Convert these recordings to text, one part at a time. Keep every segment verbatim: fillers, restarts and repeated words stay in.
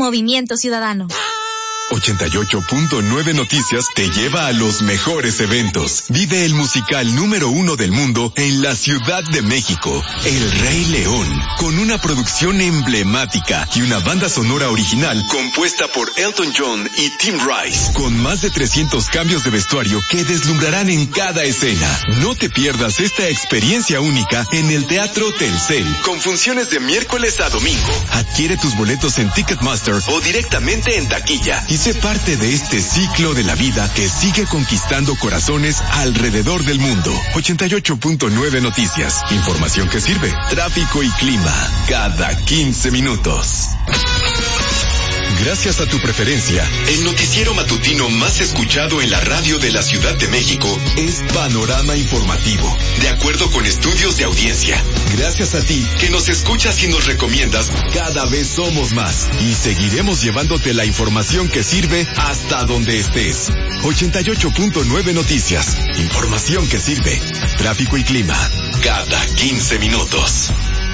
Movimiento Ciudadano. ochenta y ocho punto nueve Noticias te lleva a los mejores eventos. Vive el musical número uno del mundo en la Ciudad de México, El Rey León, con una producción emblemática y una banda sonora original compuesta por Elton John y Tim Rice, con más de trescientos cambios de vestuario que deslumbrarán en cada escena. No te pierdas esta experiencia única en el Teatro Telcel, con funciones de miércoles a domingo. Adquiere tus boletos en Ticketmaster o directamente en taquilla y sé parte de este ciclo de la vida que sigue conquistando corazones alrededor del mundo. ochenta y ocho punto nueve Noticias. Información que sirve. Tráfico y clima. Cada quince minutos. Gracias a tu preferencia, el noticiero matutino más escuchado en la radio de la Ciudad de México es Panorama Informativo, de acuerdo con estudios de audiencia. Gracias a ti, que nos escuchas y nos recomiendas, cada vez somos más y seguiremos llevándote la información que sirve hasta donde estés. ochenta y ocho punto nueve Noticias. Información que sirve. Tráfico y clima. Cada quince minutos.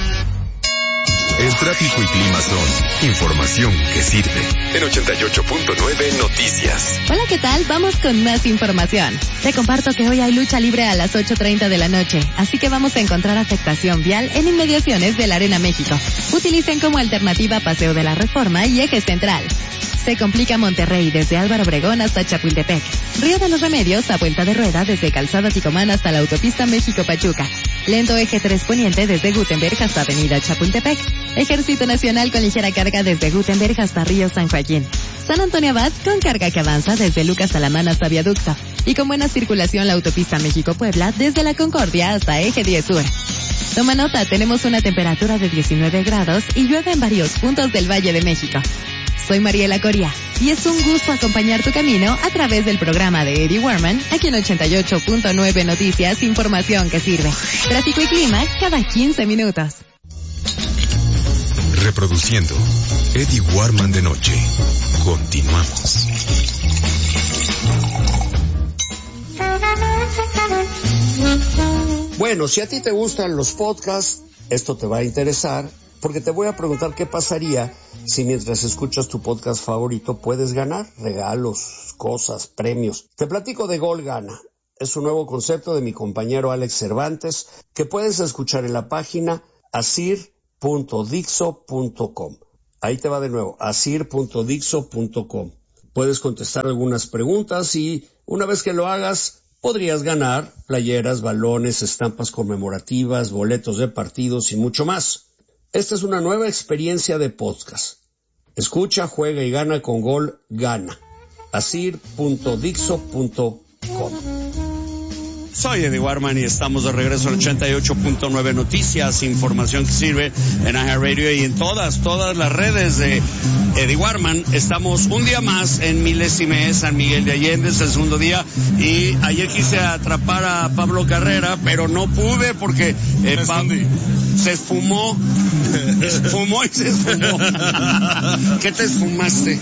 El tráfico y clima son información que sirve. En ochenta y ocho punto nueve Noticias. Hola, ¿qué tal? Vamos con más información. Te comparto que hoy hay lucha libre a las ocho treinta de la noche, así que vamos a encontrar afectación vial en inmediaciones de la Arena México. Utilicen como alternativa Paseo de la Reforma y Eje Central. Se complica Monterrey desde Álvaro Obregón hasta Chapultepec. Río de los Remedios a Vuelta de Rueda desde Calzada Ticomán hasta la autopista México-Pachuca. Lento Eje tres Poniente desde Gutenberg hasta Avenida Chapultepec. Ejército Nacional con ligera carga desde Gutenberg hasta Río San Joaquín. San Antonio Abad con carga que avanza desde Lucas Alamán hasta Viaducto. Y con buena circulación la autopista México-Puebla desde La Concordia hasta Eje diez Sur. Toma nota, tenemos una temperatura de diecinueve grados y llueve en varios puntos del Valle de México. Soy Mariela Coria y es un gusto acompañar tu camino a través del programa de Eddie Warman aquí en ochenta y ocho punto nueve Noticias, información que sirve. Tráfico y clima cada quince minutos. Reproduciendo Eddie Warman de noche. Continuamos. Bueno, si a ti te gustan los podcasts, esto te va a interesar, porque te voy a preguntar qué pasaría si mientras escuchas tu podcast favorito puedes ganar regalos, cosas, premios. Te platico de Gol Gana. Es un nuevo concepto de mi compañero Alex Cervantes que puedes escuchar en la página asir punto dixo punto com. Ahí te va de nuevo, asir punto dixo punto com. Puedes contestar algunas preguntas y una vez que lo hagas, podrías ganar playeras, balones, estampas conmemorativas, boletos de partidos y mucho más. Esta es una nueva experiencia de podcast. Escucha, juega y gana con Gol Gana. asir punto dixo punto com. Soy Eddie Warman y estamos de regreso en ochenta y ocho punto nueve Noticias, información que sirve en iHeartRadio y en todas, todas las redes de Eddie Warman. Estamos un día más en Milésime, San Miguel de Allende, es el segundo día, y ayer quise atrapar a Pablo Carrera, pero no pude porque eh, pa- se esfumó, esfumó y se esfumó. ¿Qué te esfumaste?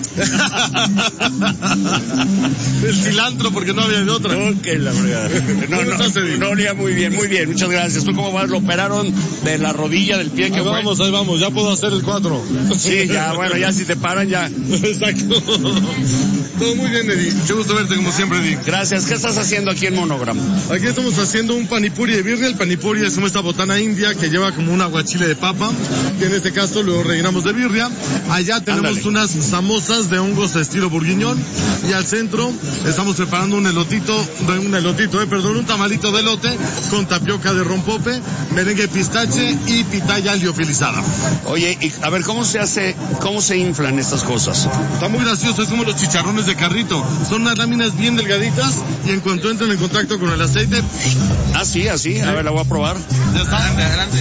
El cilantro, porque no había de otra. Ok, la verdad. No, no, no olía muy bien, muy bien, muchas gracias. ¿Tú cómo vas? ¿Lo operaron de la rodilla, del pie? Ahí vamos, ahí vamos, ya puedo hacer el cuatro. Sí, ya, bueno, ya si te paran ya. Exacto. Todo muy bien, Eddie. Mucho gusto verte como siempre, Eddie. Gracias. ¿Qué estás haciendo aquí en Monogram? Aquí estamos haciendo un panipuri de birria. El panipuri es como esta botana india que lleva como un aguachile de papa, que en este caso lo rellenamos de birria. Allá tenemos Ándale. unas samosas de hongos estilo bourguignon y al centro estamos preparando un elotito, un elotito, eh, perdón, un tamalito de elote con tapioca de rompope, merengue pistache y pitaya liofilizada. Oye, y a ver, ¿cómo se hace, cómo se inflan estas cosas? Está muy gracioso, es como los chicharrones de carrito. Son unas láminas bien delgaditas y en cuanto entran en contacto con el aceite... Ah, sí, así, sí. A ver, la voy a probar. Ya está. Adelante, adelante.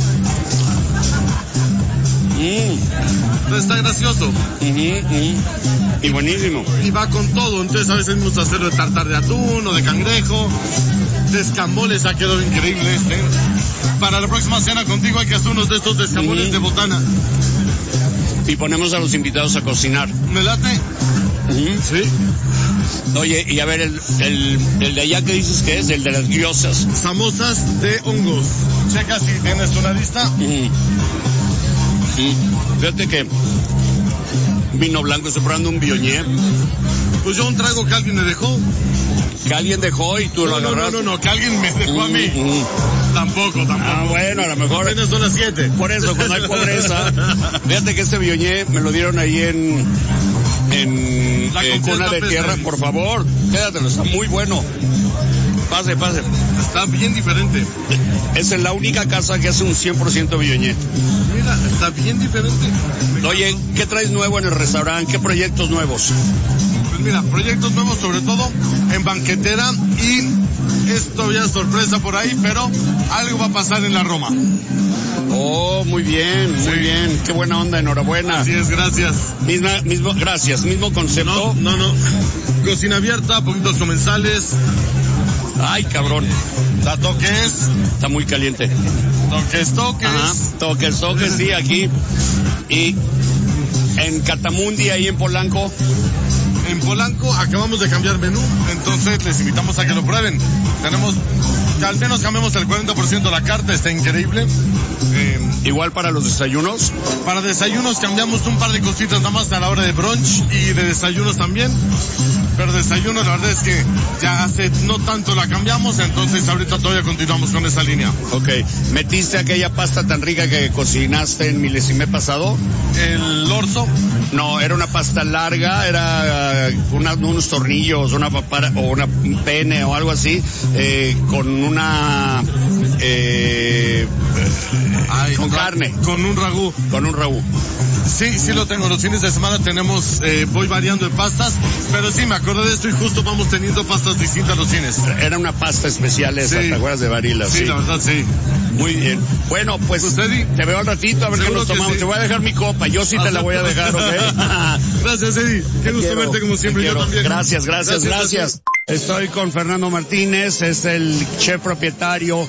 Mm. Está gracioso. Uh-huh, uh-huh. Y buenísimo. Y va con todo, entonces a veces vamos a hacerlo de tartar de atún o de cangrejo. De escamoles ha quedado increíble este. Para la próxima cena contigo hay que hacer unos de estos de escamoles uh-huh. de botana. Y ponemos a los invitados a cocinar. ¿Me late? Uh-huh. Sí. Oye, y a ver, el, el, el de allá que dices que es, el de las gyozas. Samosas de hongos. Checa si tienes una lista. Uh-huh. Uh-huh. Fíjate que vino blanco, estoy probando un Viognier. Pues yo un trago que alguien me dejó. Que alguien dejó y tú no, lo agarraste. No, no, no, que alguien me dejó a mí. Mm, mm. Tampoco, tampoco. Ah, bueno, a lo mejor. Apenas son las siete. Por eso, cuando hay pobreza. Fíjate que este Viognier me lo dieron ahí en, en eh, Cuna de Tierra, por favor. Quédatelo, está muy bueno. Pase, pase. Está bien diferente. Esa es la única casa que hace un cien por ciento Viognier. Mira, está bien diferente. Oye, ¿qué traes nuevo en el restaurante? ¿Qué proyectos nuevos? Pues mira, proyectos nuevos sobre todo en banquetera y esto ya es sorpresa por ahí, pero algo va a pasar en la Roma. Oh, muy bien, muy sí. bien. Qué buena onda, enhorabuena. Así es, gracias. Misma, mismo, gracias, mismo concepto. No, no, no. Cocina abierta, poquitos comensales. Ay, cabrón. ¿La toques? Está muy caliente. Toques, toques. Ajá, toques, toques, sí, aquí. Y en Catamundi, ahí en Polanco. En Polanco acabamos de cambiar menú, entonces les invitamos a que lo prueben. Tenemos, que al menos cambiamos el cuarenta por ciento de la carta, está increíble. Eh, Igual para los desayunos. Para desayunos cambiamos un par de cositas nada más a la hora de brunch y de desayunos también. Pero desayuno la verdad es que ya hace no tanto la cambiamos, entonces ahorita todavía continuamos con esa línea. Ok, ¿metiste aquella pasta tan rica que cocinaste en milésime pasado? ¿El orzo? No, era una pasta larga, era uh, una, unos tornillos, una papara, o una pene o algo así, eh, con una... Eh, Ay, con carne. Con un ragú. Con un ragú. Sí, sí lo tengo. Los fines de semana tenemos, eh, voy variando en pastas, pero sí, me acuerdo de esto y justo vamos teniendo pastas distintas los fines. Era una pasta especial esa, sí. ¿Te acuerdas de Barilla? Sí, sí, la verdad, sí. Muy bien. Bueno, pues, pues Eddie, te veo al ratito a ver qué nos tomamos. Sí. Te voy a dejar mi copa, yo sí te la voy a dejar, ¿ok? Gracias, Eddie. Qué gusto quiero, verte como siempre, yo también. Gracias, gracias, gracias. gracias. Estoy con Fernando Martínez, es el chef propietario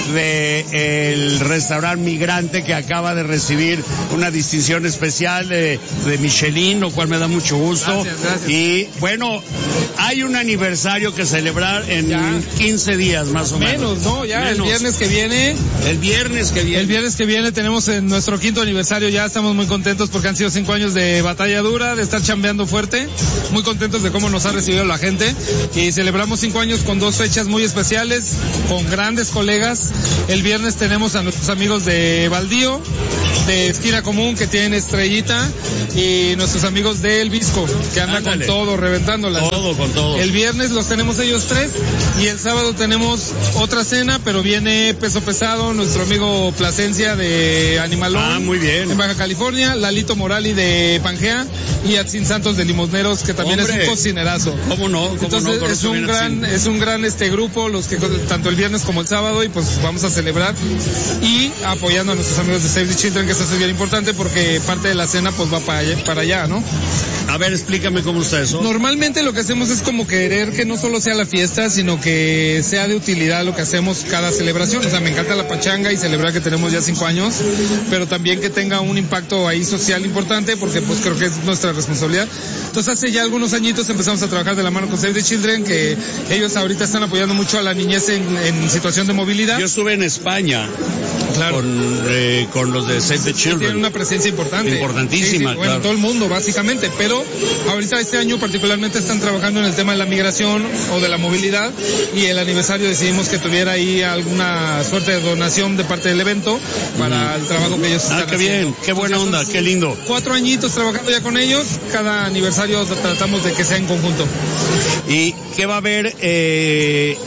de el restaurante Migrante que acaba de recibir una distinción especial de, de Michelin, lo cual me da mucho gusto. Gracias, gracias. Y bueno, hay un aniversario que celebrar en ya. quince días más o menos. Menos, ¿no? Ya menos. El viernes que viene. El viernes que viene. El viernes que viene tenemos en nuestro quinto aniversario, ya estamos muy contentos porque han sido cinco años de batalla dura, de estar chambeando fuerte, muy contentos de cómo nos ha recibido la gente. Y celebramos cinco años con dos fechas muy especiales, con grandes colegas. El viernes tenemos a nuestros amigos de Baldío, de Esquina Común, que tienen Estrellita, y nuestros amigos de El Visco, que andan con todo, reventándolas. Todo, con todo. El viernes los tenemos ellos tres, y el sábado tenemos otra cena, pero viene Peso Pesado, nuestro amigo Plasencia de Animalón. Ah, muy bien. En Baja California, Lalito Morali de Pangea, y Atzin Santos de Limosneros, que también Hombre, es un cocinerazo. ¿Cómo no? ¿Cómo Entonces, no? es un gran, es un gran este grupo, los que tanto el viernes como el sábado, y pues vamos a celebrar y apoyando a nuestros amigos de Save the Children, que eso es bien importante porque parte de la cena pues va para allá, para allá, ¿no? A ver, explícame cómo está eso. Normalmente lo que hacemos es como querer que no solo sea la fiesta, sino que sea de utilidad lo que hacemos cada celebración. O sea, me encanta la pachanga y celebrar que tenemos ya cinco años, pero también que tenga un impacto ahí social importante, porque pues creo que es nuestra responsabilidad. Entonces hace ya algunos añitos empezamos a trabajar de la mano con Save the Children, que ellos ahorita están apoyando mucho a la niñez en, en situación de movilidad. Yo estuve en España. Claro. Con, eh, con los de Save the Children. Tienen una presencia importante. Importantísima, sí, sí, bueno, claro. todo el mundo, básicamente. Pero ahorita este año particularmente están trabajando en el tema de la migración o de la movilidad, y el aniversario decidimos que tuviera ahí alguna suerte de donación de parte del evento para mm. el trabajo que ellos ah, están qué haciendo. bien, qué buena onda, qué lindo. Cuatro añitos trabajando ya con ellos, cada aniversario tratamos de que sea en conjunto. ¿Y qué va a haber eh,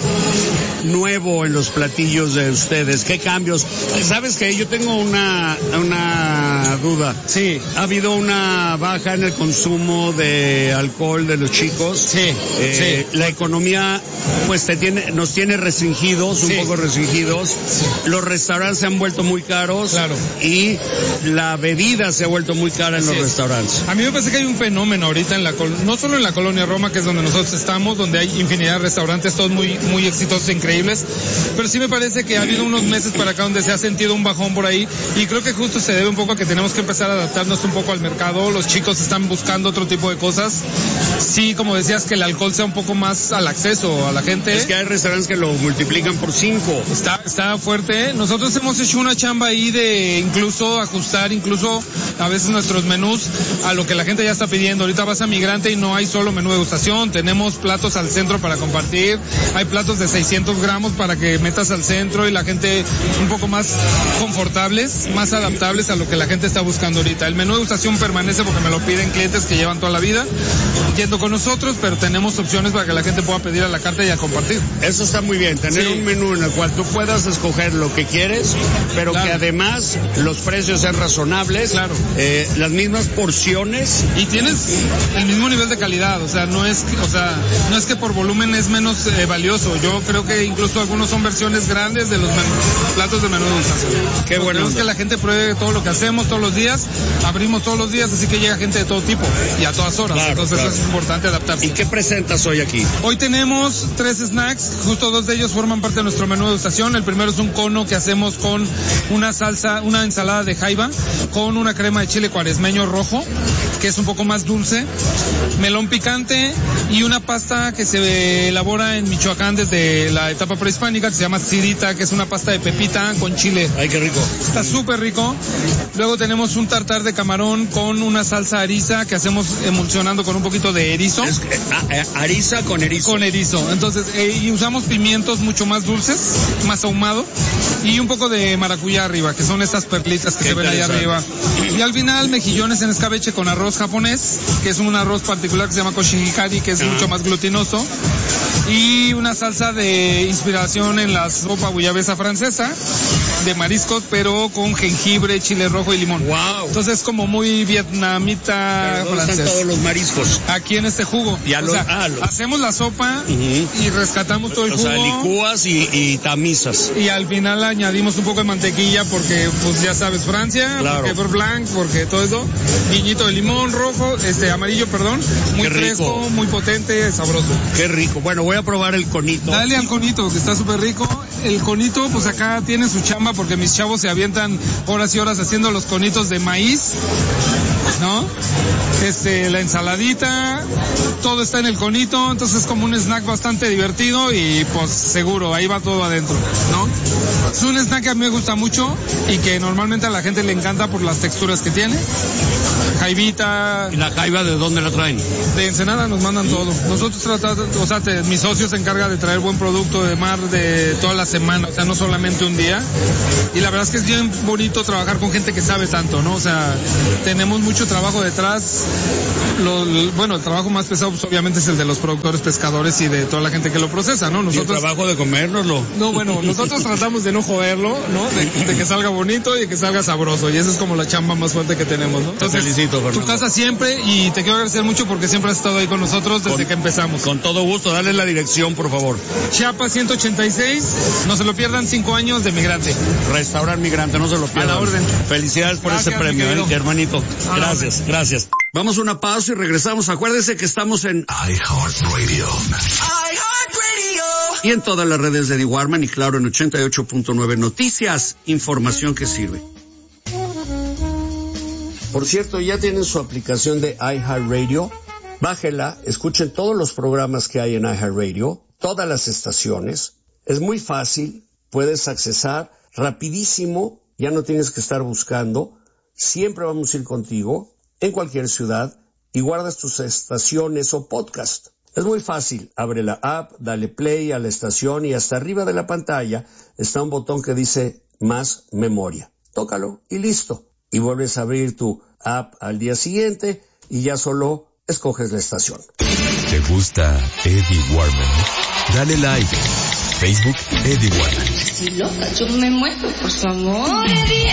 nuevo en los platillos de ustedes? ¿Qué cambios? ¿Sabes qué? Yo tengo una, una duda. Sí. ¿Ha habido una baja en el consumo de alcohol de los chicos? Sí. Eh, sí. La economía, pues, te tiene, nos tiene restringidos, un sí. poco restringidos. Sí. Los restaurantes se han vuelto muy caros. Claro. Y la bebida se ha vuelto muy cara en Así los es. restaurantes. A mí me parece que hay un fenómeno ahorita en la, no solo en la colonia Roma, que es donde nosotros estamos, donde hay infinidad de restaurantes, todos muy, muy exitosos, increíbles. increíbles, pero sí me parece que ha habido unos meses para acá donde se ha sentido un bajón por ahí, y creo que justo se debe un poco a que tenemos que empezar a adaptarnos un poco al mercado. Los chicos están buscando otro tipo de cosas. Sí, como decías, que el alcohol sea un poco más al acceso a la gente. Es que hay restaurantes que lo multiplican por cinco. Está, está fuerte. Nosotros hemos hecho una chamba ahí de incluso ajustar, incluso a veces nuestros menús a lo que la gente ya está pidiendo. Ahorita vas a Migrante y no hay solo menú de degustación, tenemos platos al centro para compartir, hay platos de seiscientos gramos para que metas al centro y la gente un poco más confortables, más adaptables a lo que la gente está buscando ahorita. El menú de degustación permanece porque me lo piden clientes que llevan toda la vida yendo con nosotros, pero tenemos opciones para que la gente pueda pedir a la carta y a compartir. Eso está muy bien, tener sí. un menú en el cual tú puedas escoger lo que quieres, pero claro. que además los precios sean razonables, claro. eh, las mismas porciones. Y tienes el mismo nivel de calidad, o sea, no es, o sea, no es que por volumen es menos eh, valioso. Yo creo que incluso algunos son versiones grandes de los menú, platos de menú de degustación. Qué bueno. Queremos que la gente pruebe todo lo que hacemos todos los días, abrimos todos los días, así que llega gente de todo tipo y a todas horas. Claro, Entonces claro. es importante adaptarse. ¿Y qué presentas hoy aquí? Hoy tenemos tres snacks, justo dos de ellos forman parte de nuestro menú de degustación. El primero es un cono que hacemos con una salsa, una ensalada de jaiba, con una crema de chile cuaresmeño rojo, que es un poco más dulce, melón picante y una pasta que se elabora en Michoacán desde la etapa prehispánica, que se llama sidita, que es una pasta de pepita con chile. Ay, qué rico. Está súper rico. Luego tenemos un tartar de camarón con una salsa ariza que hacemos emulsionando con un poquito de erizo. Es, eh, eh, ariza con erizo. Con erizo. Entonces, eh, y usamos pimientos mucho más dulces, más ahumado, y un poco de maracuyá arriba, que son estas perlitas que qué se ven ahí arriba. Y al final, mejillones en escabeche con arroz japonés, que es un arroz particular que se llama koshigikari, que es uh-huh. mucho más glutinoso, y una salsa de inspiración en la sopa guayabesa francesa, de mariscos, pero con jengibre, chile rojo y limón. Wow. Entonces, como muy vietnamita francés. Están todos los mariscos. Aquí en este jugo. Y a los, o sea, ah, los... hacemos la sopa uh-huh. y rescatamos todo el o jugo. O sea, licúas y, y tamizas. Y al final añadimos un poco de mantequilla porque, pues ya sabes, Francia, claro. porque por blanc, porque todo eso. Guiñito de limón rojo, este amarillo, perdón. Muy Qué fresco, rico. muy potente, sabroso. Qué rico. Bueno, voy a probar el conito. Dale al conito, que está súper rico. El conito, pues acá tiene su chamba porque mis chavos se avientan horas y horas haciendo los conitos de maíz, ¿no? Este, la ensaladita, todo está en el conito, entonces es como un snack bastante divertido y pues seguro, ahí va todo adentro, ¿no? Es un snack que a mí me gusta mucho y que normalmente a la gente le encanta por las texturas que tiene. Jaivita. ¿Y la jaiba de dónde la traen? De Ensenada nos mandan todo. Nosotros tratamos, o sea, te, mi socio se encarga de traer buen producto de mar de toda la semana, o sea, no solamente un día. Y la verdad es que es bien bonito trabajar con gente que sabe tanto, ¿no? O sea, tenemos mucho trabajo detrás. Lo, lo, bueno, el trabajo más pesado pues, obviamente es el de los productores, pescadores y de toda la gente que lo procesa, ¿no? Nosotros, ¿y el trabajo de comérnoslo? No, bueno, nosotros tratamos de no joderlo, ¿no? De, de que salga bonito y de que salga sabroso. Y esa es como la chamba más fuerte que tenemos, ¿no? Entonces, te felicito, Fernando. Tu casa siempre, y te quiero agradecer mucho porque siempre has estado ahí con nosotros desde con, que empezamos. Con todo gusto, dale la dirección, por favor. Chiapas ciento ochenta y seis, no se lo pierdan, cinco años de Migrante. Restaurant Migrante, no se lo pierdan. A la orden. Felicidades por Gracias, ese premio, eh, hermanito. Gracias, gracias. Vamos a una pausa y regresamos. Acuérdense que estamos en iHeartRadio. iHeartRadio. Y en todas las redes de Eddie Warman y claro en ochenta y ocho punto nueve Noticias, información que sirve. Por cierto, ya tienen su aplicación de iHeartRadio. Bájela, escuchen todos los programas que hay en iHeartRadio, todas las estaciones. Es muy fácil, puedes accesar rapidísimo, ya no tienes que estar buscando. Siempre vamos a ir contigo, en cualquier ciudad, y guardas tus estaciones o podcast. Es muy fácil, abre la app, dale play a la estación y hasta arriba de la pantalla está un botón que dice más memoria. Tócalo y listo. Y vuelves a abrir tu app al día siguiente y ya solo escoges la estación. ¿Te gusta Eddie Warman? Dale like. Facebook Eddie Warman. Estoy loca, yo me muero por su amor, Eddie,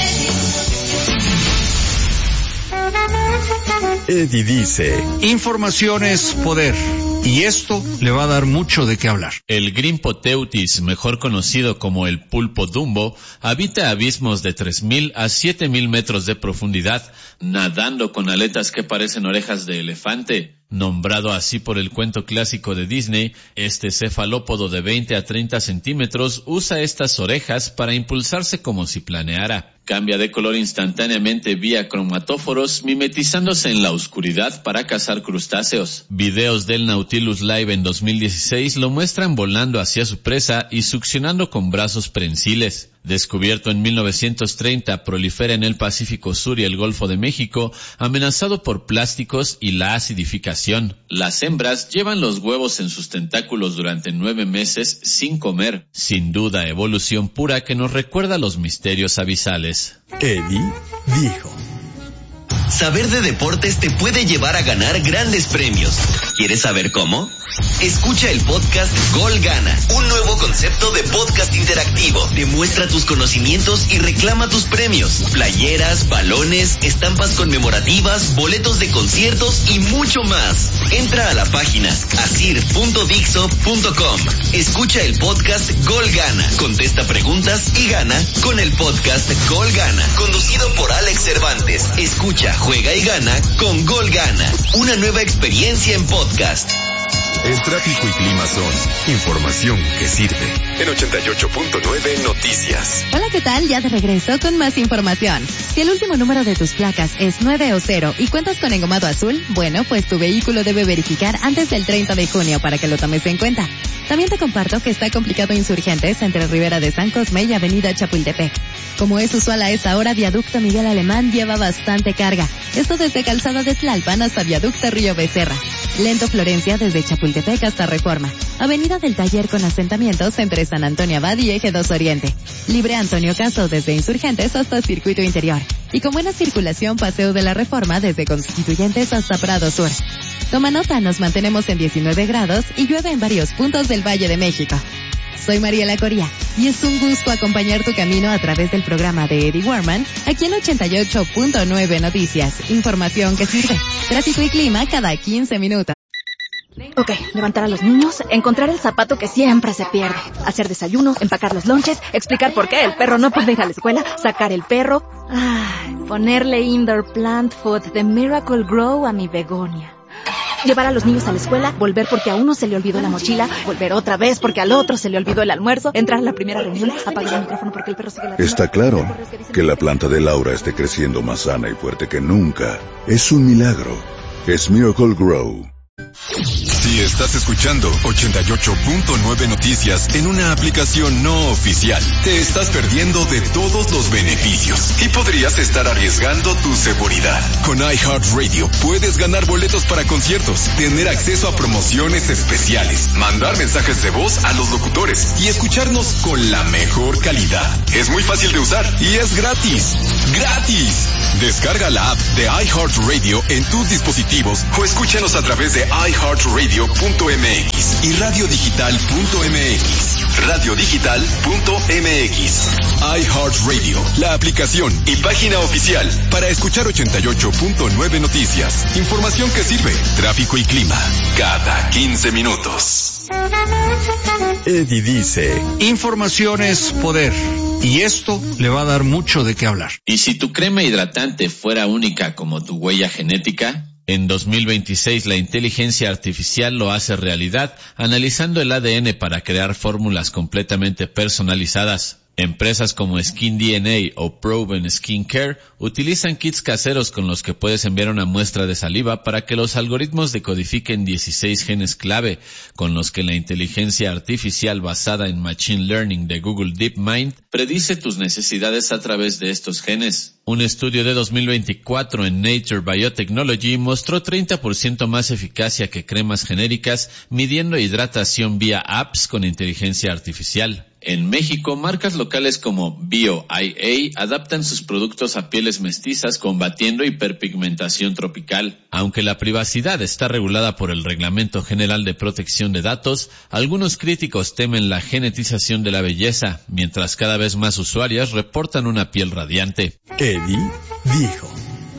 Eddie. Eddie dice: información es poder. Y esto le va a dar mucho de qué hablar. El Grimpoteutis, mejor conocido como el pulpo dumbo, habita abismos de tres mil a siete mil metros de profundidad, nadando con aletas que parecen orejas de elefante. Nombrado así por el cuento clásico de Disney, este cefalópodo de veinte a treinta centímetros usa estas orejas para impulsarse como si planeara. Cambia de color instantáneamente vía cromatóforos, mimetizándose en la oscuridad para cazar crustáceos. Videos del Nautilus Live en dos mil dieciséis lo muestran volando hacia su presa y succionando con brazos prensiles. Descubierto en mil novecientos treinta, prolifera en el Pacífico Sur y el Golfo de México, amenazado por plásticos y la acidificación. Las hembras llevan los huevos en sus tentáculos durante nueve meses sin comer. Sin duda, evolución pura que nos recuerda los misterios abisales. Eddie dijo: saber de deportes te puede llevar a ganar grandes premios. ¿Quieres saber cómo? Escucha el podcast Gol Gana, un nuevo concepto de podcast interactivo. Demuestra tus conocimientos y reclama tus premios. Playeras, balones, estampas conmemorativas, boletos de conciertos y mucho más. Entra a la página asir punto dixo punto com. Escucha el podcast Gol Gana. Contesta preguntas y gana con el podcast Gol Gana, conducido por Alex Cervantes. Escucha, juega y gana con Gol Gana. Una nueva experiencia en podcast. El tráfico y clima son información que sirve. En ochenta y ocho punto nueve Noticias. Hola, ¿qué tal? Ya de regreso con más información. Si el último número de tus placas es nueve o cero y cuentas con engomado azul, bueno, pues tu vehículo debe verificar antes del treinta de junio para que lo tomes en cuenta. También te comparto que está complicado Insurgentes entre Rivera de San Cosme y Avenida Chapultepec. Como es usual a esta hora, Viaducto Miguel Alemán lleva bastante carga. Esto desde Calzada de Tlalpan hasta Viaducto Río Becerra. Lento Florencia desde Chapultepec hasta Reforma. Avenida del Taller con asentamientos entre San Antonio Abad y Eje dos Oriente. Libre Antonio Caso desde Insurgentes hasta Circuito Interior. Y con buena circulación, Paseo de la Reforma desde Constituyentes hasta Prado Sur. Toma nota, nos mantenemos en diecinueve grados y llueve en varios puntos del Valle de México. Soy Mariela Coria y es un gusto acompañar tu camino a través del programa de Eddie Warman aquí en ochenta y ocho punto nueve Noticias. Información que sirve. Tráfico y clima cada quince minutos. Ok, levantar a los niños, encontrar el zapato que siempre se pierde, hacer desayuno, empacar los lonches, explicar por qué el perro no puede ir a la escuela, sacar el perro, ay, ponerle indoor plant food de Miracle Grow a mi begonia. Llevar a los niños a la escuela, volver porque a uno se le olvidó la mochila, volver otra vez porque al otro se le olvidó el almuerzo, entrar a la primera reunión, apagar el micrófono porque el perro sigue la... Está claro que la planta de Laura esté creciendo más sana y fuerte que nunca. Es un milagro. Es Miracle Grow. Si estás escuchando ochenta y ocho punto nueve Noticias en una aplicación no oficial, te estás perdiendo de todos los beneficios y podrías estar arriesgando tu seguridad. Con iHeartRadio puedes ganar boletos para conciertos, tener acceso a promociones especiales, mandar mensajes de voz a los locutores y escucharnos con la mejor calidad. Es muy fácil de usar y es gratis. ¡Gratis! Descarga la app de iHeartRadio en tus dispositivos o escúchanos a través de iHeartRadio punto m x y radiodigital punto m x. radiodigital punto m x. iHeartRadio, la aplicación y página oficial para escuchar ochenta y ocho punto nueve Noticias. Información que sirve. Tráfico y clima cada quince minutos. Eddie dice: información es poder. Y esto le va a dar mucho de qué hablar. ¿Y si tu crema hidratante fuera única como tu huella genética? En dos mil veintiséis la inteligencia artificial lo hace realidad, analizando el A D N para crear fórmulas completamente personalizadas. Empresas como Skin D N A o Proven Skin Care utilizan kits caseros con los que puedes enviar una muestra de saliva para que los algoritmos decodifiquen dieciséis genes clave, con los que la inteligencia artificial basada en Machine Learning de Google DeepMind predice tus necesidades a través de estos genes. Un estudio de dos mil veinticuatro en Nature Biotechnology mostró treinta por ciento más eficacia que cremas genéricas, midiendo hidratación vía apps con inteligencia artificial. En México, marcas locales como BioIA adaptan sus productos a pieles mestizas combatiendo hiperpigmentación tropical. Aunque la privacidad está regulada por el Reglamento General de Protección de Datos, algunos críticos temen la genetización de la belleza, mientras cada vez más usuarias reportan una piel radiante. Eddie dijo: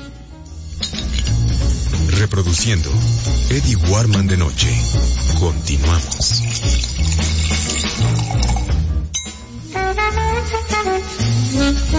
reproduciendo Eddie Warman de noche. Continuamos. Soy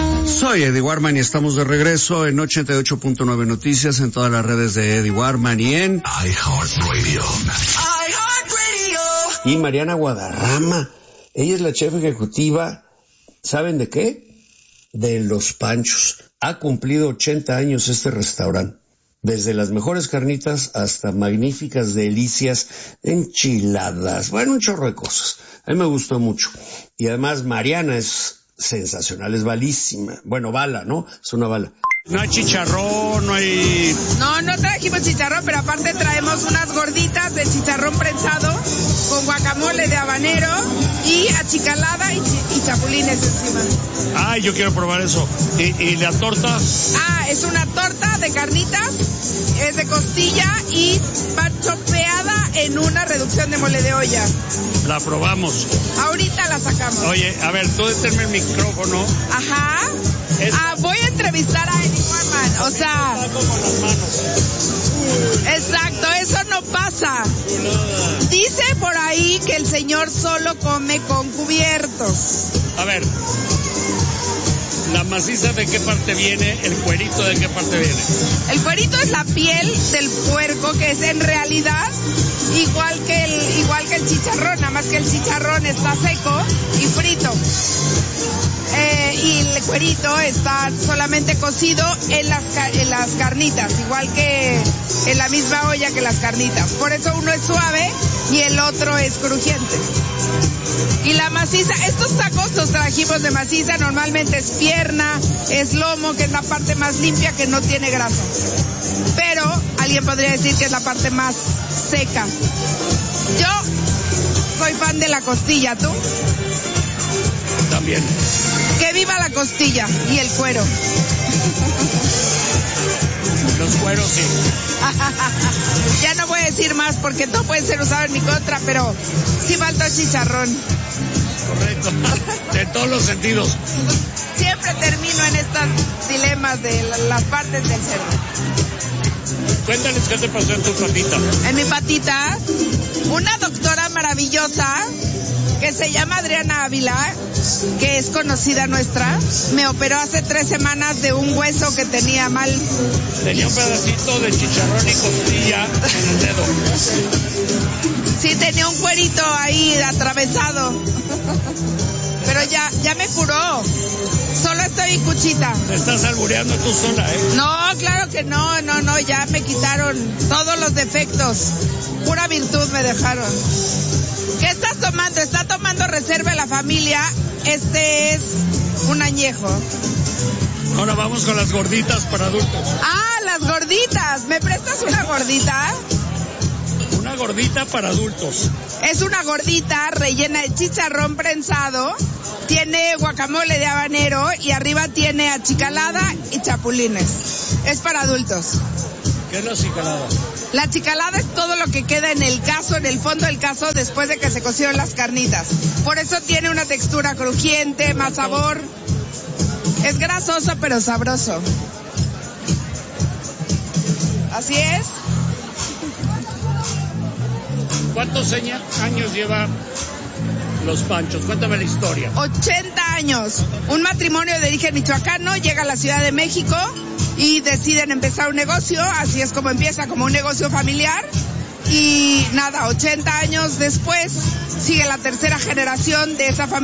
Soy Eddie Warman y estamos de regreso en ochenta y ocho punto nueve Noticias, en todas las redes de Eddie Warman y en iHeartRadio. iHeartRadio. Y Mariana Guadarrama, ella es la chef ejecutiva, ¿saben de qué? De Los Panchos. Ha cumplido ochenta años este restaurante. Desde las mejores carnitas hasta magníficas delicias, enchiladas, bueno, un chorro de cosas. A mí me gustó mucho. Y además Mariana es sensacional, es balísima. Bueno, bala, ¿no? Es una bala. No hay chicharrón, no hay... No, no trajimos chicharrón, pero aparte traemos unas gorditas de chicharrón prensado con guacamole de habanero y achicalada y, ch- y chapulines encima. Ay, yo quiero probar eso. ¿Y, y la torta? Ah, es una torta de carnitas, es de costilla y va chopeada en una reducción de mole de olla. La probamos. Ahorita la sacamos. Oye, a ver, tú deténme el micrófono. Ajá. Es... Ah, voy a entrevistar a Eddie Warman, o sea... Como las manos. Exacto, eso no pasa. Dice por ahí que el señor solo come con cubiertos. A ver, ¿la maciza de qué parte viene? ¿El cuerito de qué parte viene? El cuerito es la piel del puerco, que es en realidad igual que el, igual que el chicharrón, nada más que el chicharrón está seco y frito. Eh, y el cuerito está solamente cocido en las, en las carnitas, igual que en la misma olla que las carnitas. Por eso uno es suave y el otro es crujiente. Y la maciza, estos tacos los trajimos de maciza, normalmente es pierna, es lomo, que es la parte más limpia, que no tiene grasa. Pero alguien podría decir que es la parte más seca. Yo soy fan de la costilla, ¿tú? También. Que viva la costilla y el cuero. Los cueros, sí. Ya no voy a decir más porque no puede ser usado en mi contra, pero sí faltó chicharrón. Correcto. De todos los sentidos. Siempre termino en estos dilemas de las partes del cerdo. Cuéntales qué te pasó en tu patita. En mi patita, una doctora maravillosa que se llama Adriana Ávila, que es conocida nuestra, me operó hace tres semanas de un hueso que tenía mal. Tenía un pedacito de chicharrón y costilla en el dedo. Sí, tenía un cuerito ahí atravesado. Pero ya, ya me curó. Solo estoy en cuchita. Te estás albureando tú sola, ¿eh? No, claro que no, no, no, ya me quitaron todos los defectos. Pura virtud me dejaron. ¿Qué estás tomando? Está tomando Reserva La Familia. Este es un añejo. Ahora vamos con las gorditas para adultos. Ah, las gorditas. ¿Me prestas una gordita? Una gordita para adultos. Es una gordita rellena de chicharrón prensado. Tiene guacamole de habanero y arriba tiene achicalada y chapulines. Es para adultos. ¿Qué es la achicalada? La achicalada es todo lo que queda en el caso, en el fondo del caso, después de que se cocieron las carnitas. Por eso tiene una textura crujiente, más sabor. Es grasoso pero sabroso. Así es. ¿Cuántos años lleva Los Panchos? Cuéntame la historia. ochenta años. Un matrimonio de origen michoacano llega a la Ciudad de México y deciden empezar un negocio. Así es como empieza, como un negocio familiar. Y nada, ochenta años después sigue la tercera generación de esa familia.